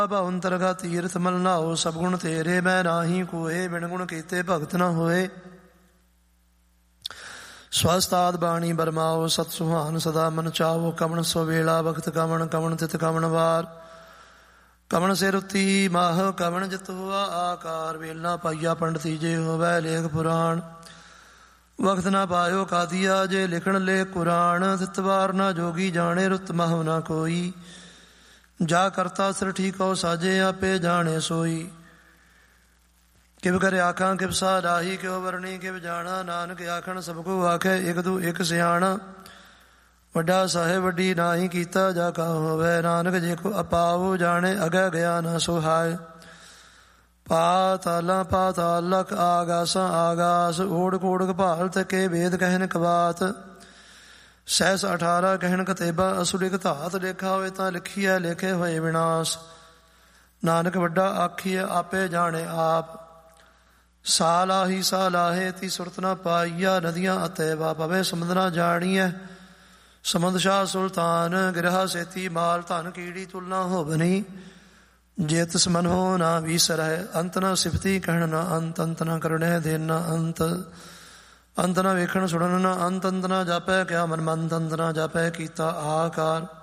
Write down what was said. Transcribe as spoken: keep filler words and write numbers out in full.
ਭਵੰਤਰਗਾ ਤੀਰਥ ਮਲ ਨਾਓ, ਸਭ ਗੁਣ ਤੇਰੇ ਮੈਂ ਨਾਹੀ ਕੋਏ, ਬਿਨ ਗੁਣ ਕੀਤੇ ਭਗਤ ਨਾ ਹੋਏ। ਸਵਸਤਾਦ ਬਾਣੀ ਬਰਮਾਓ, ਸਤ ਸੁਹਾਨ ਸਦਾ ਮਨ ਚਾਓ, ਕਵਣ ਸੋ ਵੇਲਾ ਵਕਤ ਕਵਣ, ਕਵਣ ਤਿਤ ਕਵਣ ਵਾਰ, ਕਵਣ ਸਿਰ ਉੱਤੀ ਮਾਹ, ਕਵਣ ਜਿਤ ਹੋਆ ਆਕਾਰ, ਵੇਲਾ ਪਾਈਆ ਪੰਡਤੀ ਜੇ ਹੋਵੈ ਲੇਖ ਪੁਰਾਣ, ਵਕਤ ਨਾ ਪਾਇਓ ਕਾਦੀਆ ਜੇ ਲਿਖਣ ਲੇ ਕੁਰਾਨ, ਤਿਤਵਾਰ ਨਾ ਜੋਗੀ ਜਾਣੇ ਰੁੱਤ ਮਹੁ ਨਾ ਕੋਈ, ਜਾ ਕਰਤਾ ਸਿਰ ਠੀਕੋ ਸਾਜੇ ਆਪੇ ਜਾਣੇ ਸੋਈ। ਕਿਵ ਕਰੇ ਆਖਾਂ ਕਿਵ ਸਾ ਰਾਹੀ, ਕਿਉ ਵਰਣੀ ਕਿਵ ਜਾਣਾ, ਨਾਨਕ ਆਖਣ ਸਭ ਕੋ ਆਖੈ ਇਕ ਦੂ ਇਕ ਸਿਆਣਾ, ਵੱਡਾ ਸਾਹਿਬ ਵੱਡੀ ਨਾਹੀ ਕੀਤਾ ਜਾ ਕਾ ਹੋਵੇ, ਨਾਨਕ ਜੇ ਕੋ ਅਪਾਉ ਜਾਣੇ ਅਗੈ ਗਿਆ ਨਾ ਸੁਹਾਏ। ਪਾਤਾਲਾਂ ਪਾਤਾਲ ਲਖ ਆਗਾਸਾਂ ਆਗਾਸ, ਓੜ ਕੋੜ ਭਾਲ ਤਕੇ ਵੇਦ ਕਹਿਨ ਕਵਾਤ, ਸਹਿਸ ਅਠਾਰਾਂ ਕਹਿਣ ਕਤੇਬਾ, ਅਸੁਲਿਕ ਧਾਤ ਲੇਖਾ ਹੋਏ ਤਾਂ ਲਿਖੀਐ ਲੇਖੇ ਹੋਏ ਵਿਨਾਸ਼, ਨਾਨਕ ਵੱਡਾ ਆਖੀਐ ਆਪੇ ਜਾਣੇ ਆਪ, ਸਾ ਲਾਹੀ ਸਾ ਲਾਹੇ ਤੀ ਸੁਰਤ ਨਾ ਪਾਈਆ, ਨਦੀਆਂ ਅਤੇ ਵਾ ਪਵੇ ਸਮੁੰਦ ਨਾ ਜਾਣੀਐ, ਸਮੁੰਦ ਸ਼ਾਹ ਸੁਲਤਾਨ ਗਿਰਹਾ ਸੇਤੀ ਮਾਲ, ਧਨ ਕੀੜੀ ਤੁਲਨਾ ਹੋਵਨੀ, ਜੇ ਤਿਸ ਮਨ ਹੋ ਨਾ ਵੀਸਰਹਿ, ਅੰਤ ਨਾ ਸਿਫਤੀ ਕਹਿਣ ਨਾ ਅੰਤ, ਅੰਤ ਨਾ ਕਰਣੈ ਦੇਨ ਨਾ ਅੰਤ, ਅੰਤ ਨਾ ਵੇਖਣ ਸੁਣਨ ਨਾ ਅੰਤ, ਅੰਤ ਨਾ ਜਾਪੈ ਕਿਆ ਮਨ ਮੰਤ, ਅੰਤ ਨਾ ਜਾਪੈ ਕੀਤਾ ਆਕਾਰ।